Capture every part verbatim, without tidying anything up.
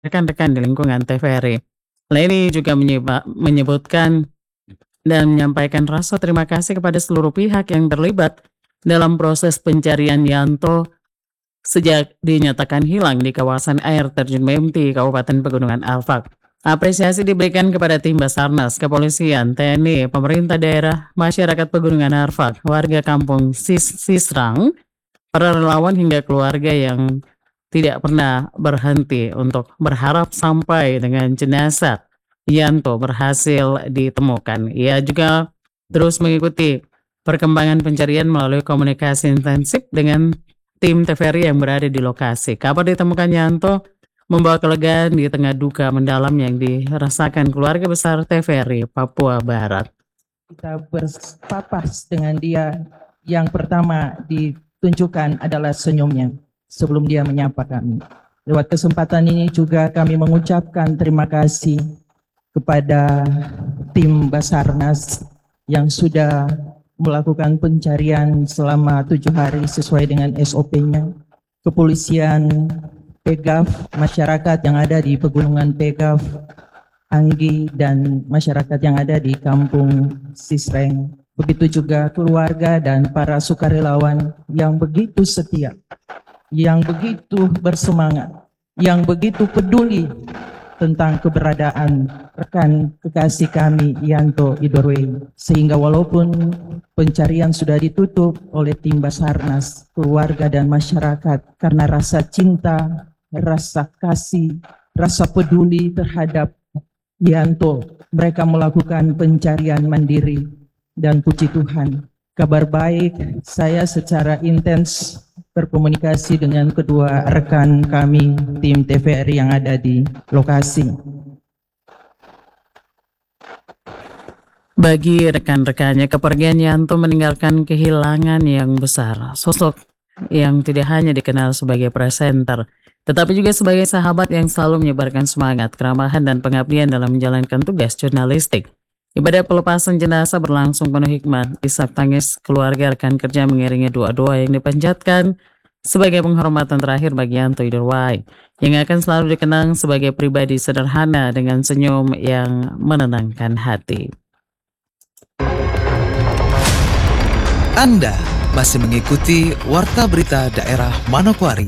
rekan-rekan di lingkungan T V R I. Nah, ini juga menyeba- menyebutkan dan menyampaikan rasa terima kasih kepada seluruh pihak yang terlibat dalam proses pencarian Yanto sejak dinyatakan hilang di kawasan air terjun Mempti, Kabupaten Pegunungan Alfak. Apresiasi diberikan kepada tim Basarnas, kepolisian, T N I, pemerintah daerah, masyarakat Pegunungan Alfak, warga kampung Sis Sisrang, para relawan hingga keluarga yang tidak pernah berhenti untuk berharap sampai dengan jenazah Yanto berhasil ditemukan. Ia juga terus mengikuti perkembangan pencarian melalui komunikasi intensif dengan tim T V R I yang berada di lokasi. Kabar ditemukan Yanto membawa kelegaan di tengah duka mendalam yang dirasakan keluarga besar T V R I Papua Barat. Kita berpapas dengan dia, yang pertama ditunjukkan adalah senyumnya sebelum dia menyapa kami. Lewat kesempatan ini juga kami mengucapkan terima kasih kepada tim Basarnas yang sudah melakukan pencarian selama tujuh hari sesuai dengan S O P-nya, kepolisian, Pegaf, masyarakat yang ada di Pegunungan Pegaf, Anggi, dan masyarakat yang ada di kampung Sisreng. Begitu juga keluarga dan para sukarelawan yang begitu setia, yang begitu bersemangat, yang begitu peduli tentang keberadaan rekan kekasih kami Yanto Idorwei. Sehingga walaupun pencarian sudah ditutup oleh tim Basarnas, keluarga dan masyarakat karena rasa cinta, rasa kasih, rasa peduli terhadap Yanto, mereka melakukan pencarian mandiri. Dan puji Tuhan, kabar baik, saya secara intens berkomunikasi dengan kedua rekan kami tim T V R I yang ada di lokasi. Bagi rekan-rekannya, kepergian Yanto meninggalkan kehilangan yang besar. Sosok yang tidak hanya dikenal sebagai presenter, tetapi juga sebagai sahabat yang selalu menyebarkan semangat, keramahan, dan pengabdian dalam menjalankan tugas jurnalistik. Ibadah pelepasan jenazah berlangsung penuh hikmat. Isak tangis keluarga rekan kerja mengiringi doa-doa yang dipanjatkan sebagai penghormatan terakhir bagi Yanto Idorwai, yang akan selalu dikenang sebagai pribadi sederhana dengan senyum yang menenangkan hati. Anda masih mengikuti Warta Berita Daerah Manokwari.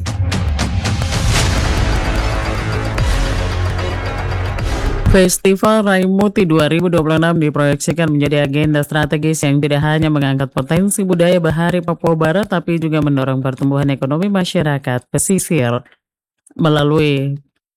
Festival Raimuti dua ribu dua puluh enam diproyeksikan menjadi agenda strategis yang tidak hanya mengangkat potensi budaya bahari Papua Barat, tapi juga mendorong pertumbuhan ekonomi masyarakat pesisir melalui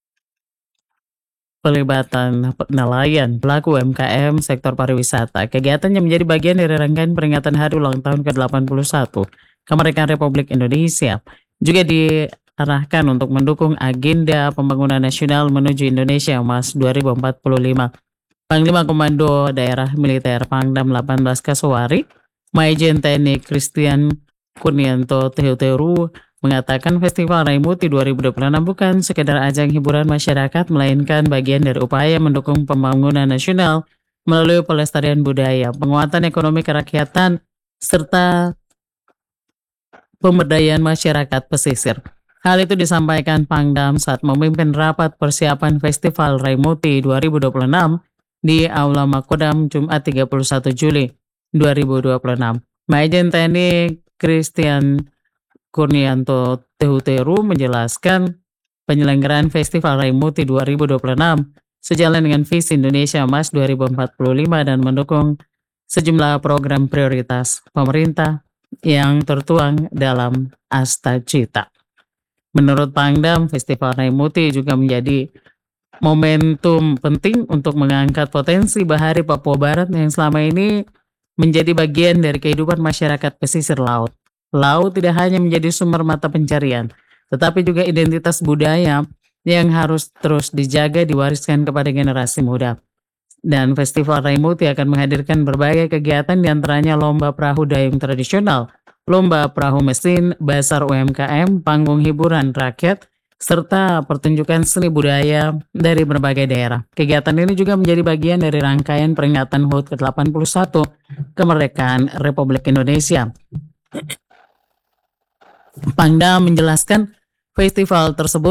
pelibatan nelayan, pelaku U M K M, sektor pariwisata. Kegiatannya menjadi bagian dari rangkaian peringatan hari ulang tahun ke delapan puluh satu Kemerdekaan Republik Indonesia. Juga diarahkan untuk mendukung agenda pembangunan nasional menuju Indonesia Emas dua ribu empat puluh lima. Panglima Komando Daerah Militer Pangdam delapan belas Kasowari, Maijen T N I Christian Kurnianto Tehuteru mengatakan Festival Raimuti dua ribu dua puluh enam bukan sekedar ajang hiburan masyarakat, melainkan bagian dari upaya mendukung pembangunan nasional melalui pelestarian budaya, penguatan ekonomi kerakyatan, serta pemberdayaan masyarakat pesisir. Hal itu disampaikan Pangdam saat memimpin rapat persiapan Festival Raimuti dua ribu dua puluh enam di Aula Makodam Jumat tiga puluh satu Juli dua ribu dua puluh enam. Maijen T N I Christian Kurnianto Tehuteru menjelaskan penyelenggaraan Festival Raimuti dua ribu dua puluh enam sejalan dengan visi Indonesia Emas dua ribu empat puluh lima dan mendukung sejumlah program prioritas pemerintah yang tertuang dalam Asta Cita. Menurut Pangdam, Festival Raimuti juga menjadi momentum penting untuk mengangkat potensi bahari Papua Barat yang selama ini menjadi bagian dari kehidupan masyarakat pesisir laut. Laut tidak hanya menjadi sumber mata pencarian, tetapi juga identitas budaya yang harus terus dijaga diwariskan kepada generasi muda. Dan Festival Raimuti akan menghadirkan berbagai kegiatan, diantaranya lomba perahu dayung tradisional, lomba perahu mesin, basar U M K M, panggung hiburan rakyat, serta pertunjukan seni budaya dari berbagai daerah. Kegiatan ini juga menjadi bagian dari rangkaian peringatan H U T ke delapan puluh satu Kemerdekaan Republik Indonesia. Pangdam menjelaskan festival tersebut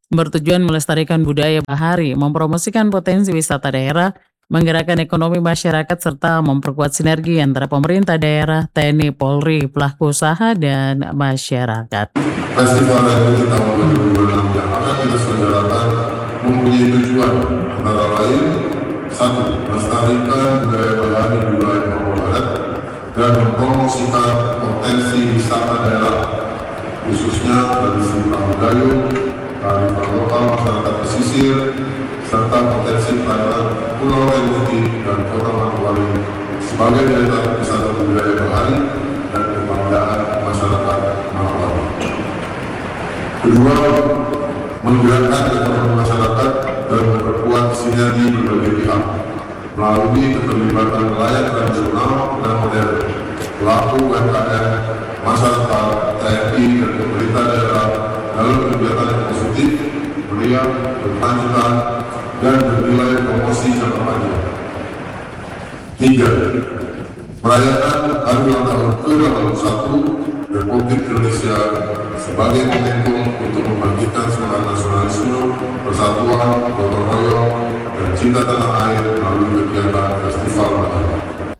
bertujuan melestarikan budaya bahari, mempromosikan potensi wisata daerah, menggerakkan ekonomi masyarakat, serta memperkuat sinergi antara pemerintah daerah, T N I, Polri, pelaku usaha, dan masyarakat. Festival Raimoti tahun dua ribu dua puluh enam yang akan diselenggarakan mempunyai tujuan antara lain: satu, melestarikan budaya bahari di wilayah Papua Barat dan mempromosikan potensi wisata daerah, khususnya tradisi Tahu Gayung, kearifan lokal masyarakat pesisir, serta potensi perairan Pulau Raimoti dan Kota Manokwari sebagai daya wisata budaya bahari dan kebanggaan masyarakat Manokwari. Kedua, menggerakkan ekonomi masyarakat dan memperkuat sinergi berbagai pihak melalui keterlibatan nelayan tradisional dan modern, pelaku U M K M, masyarakat, T N I, dan pemerintah daerah dalam kegiatan yang positif, meriah, berkelanjutan, dan bernilai promosi jangka panjang. Tiga, merayakan hari ulang tahun ke delapan puluh satu Republik Indonesia sebagai momentum untuk membangkitkan semangat nasionalisme, persatuan, gotong royong, dan cinta tanah air melalui kegiatan Festival Bahari.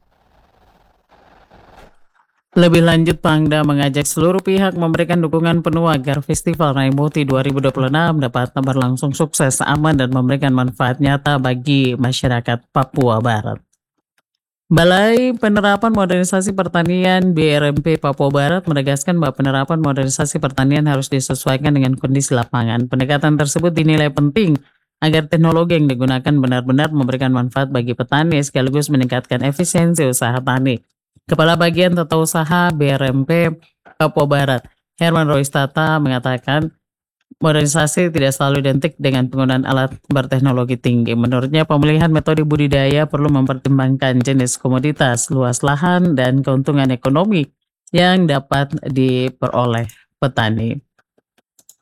Lebih lanjut, Pangdam mengajak seluruh pihak memberikan dukungan penuh agar Festival Raimoti dua ribu dua puluh enam dapat berlangsung sukses, aman, dan memberikan manfaat nyata bagi masyarakat Papua Barat. Balai Penerapan Modernisasi Pertanian B R M P Papua Barat menegaskan bahwa penerapan modernisasi pertanian harus disesuaikan dengan kondisi lapangan. Pendekatan tersebut dinilai penting agar teknologi yang digunakan benar-benar memberikan manfaat bagi petani sekaligus meningkatkan efisiensi usaha tani. Kepala Bagian Tata Usaha B R M P Papua Barat, Herman Roistata, mengatakan modernisasi tidak selalu identik dengan penggunaan alat berteknologi tinggi. Menurutnya, pemilihan metode budidaya perlu mempertimbangkan jenis komoditas, luas lahan, dan keuntungan ekonomi yang dapat diperoleh petani.